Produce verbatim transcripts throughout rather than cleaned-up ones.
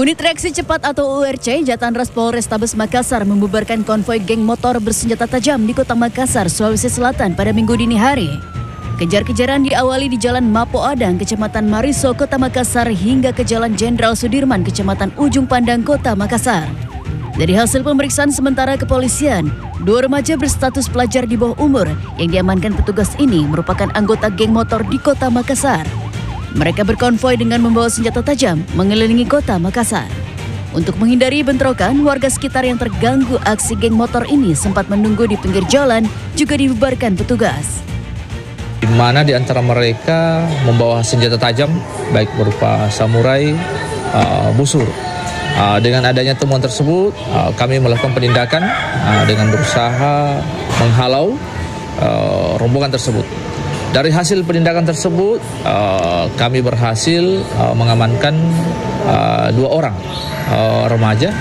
Unit Reaksi Cepat atau U R C Jatanras Polrestabes Makassar membubarkan konvoi geng motor bersenjata tajam di Kota Makassar, Sulawesi Selatan pada Minggu dini hari. Kejar-kejaran diawali di Jalan Mapo Adang, Kecamatan Mariso, Kota Makassar hingga ke Jalan Jenderal Sudirman, Kecamatan Ujung Pandang, Kota Makassar. Dari hasil pemeriksaan sementara kepolisian, dua remaja berstatus pelajar di bawah umur yang diamankan petugas ini merupakan anggota geng motor di Kota Makassar. Mereka berkonvoi dengan membawa senjata tajam mengelilingi Kota Makassar. Untuk menghindari bentrokan, warga sekitar yang terganggu aksi geng motor ini sempat menunggu di pinggir jalan juga dibubarkan petugas. Di mana di antara mereka membawa senjata tajam, baik berupa samurai, uh, busur. Uh, dengan adanya temuan tersebut, uh, kami melakukan penindakan uh, dengan berusaha menghalau uh, rombongan tersebut. Dari hasil penindakan tersebut, uh, kami berhasil uh, mengamankan uh, dua orang uh, remaja.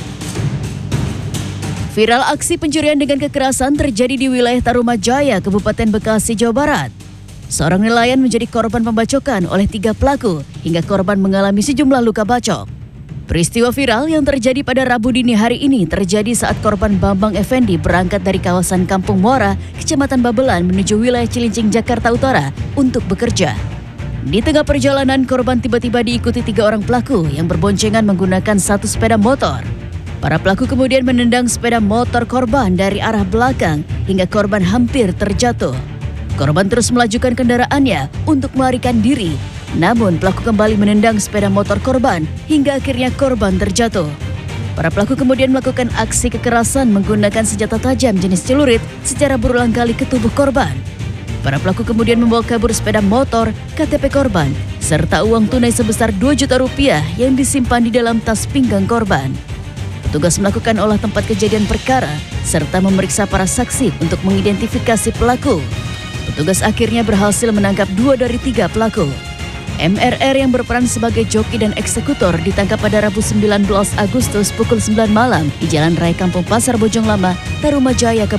Viral aksi pencurian dengan kekerasan terjadi di wilayah Tarumajaya, Kabupaten Bekasi, Jawa Barat. Seorang nelayan menjadi korban pembacokan oleh tiga pelaku hingga korban mengalami sejumlah luka bacok. Peristiwa viral yang terjadi pada Rabu dini hari ini terjadi saat korban Bambang Effendi berangkat dari kawasan Kampung Muara, Kecamatan Babelan menuju wilayah Cilincing, Jakarta Utara untuk bekerja. Di tengah perjalanan, korban tiba-tiba diikuti tiga orang pelaku yang berboncengan menggunakan satu sepeda motor. Para pelaku kemudian menendang sepeda motor korban dari arah belakang hingga korban hampir terjatuh. Korban terus melajukan kendaraannya untuk melarikan diri. Namun pelaku kembali menendang sepeda motor korban hingga akhirnya korban terjatuh. Para pelaku kemudian melakukan aksi kekerasan menggunakan senjata tajam jenis celurit secara berulang kali ke tubuh korban. Para pelaku kemudian membawa kabur sepeda motor, K T P korban, serta uang tunai sebesar dua juta rupiah yang disimpan di dalam tas pinggang korban. Petugas melakukan olah tempat kejadian perkara serta memeriksa para saksi untuk mengidentifikasi pelaku. Petugas akhirnya berhasil menangkap dua dari tiga pelaku. M R R yang berperan sebagai joki dan eksekutor ditangkap pada Rabu sembilan belas Agustus pukul sembilan malam di Jalan Raya Kampung Pasar Bojong Lama, Tarumajaya, Kabupaten